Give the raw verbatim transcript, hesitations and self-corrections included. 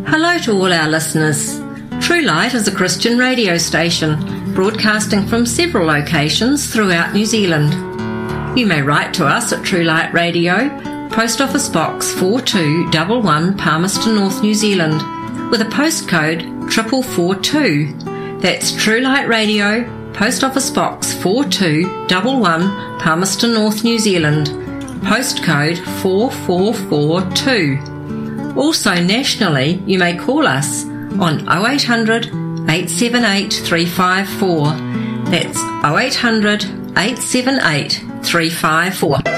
Hello to all our listeners. True Light is a Christian radio station broadcasting from several locations throughout New Zealand. You may write to us at True Light Radio, Post Office Box four two one one, Palmerston North, New Zealand, with a postcode triple four two. That's True Light Radio, Post Office Box four two one one, Palmerston North, New Zealand, postcode four four four two. Also nationally, you may call us on oh eight hundred, eight seven eight, three five four. That's oh eight hundred, eight seven eight, three five four.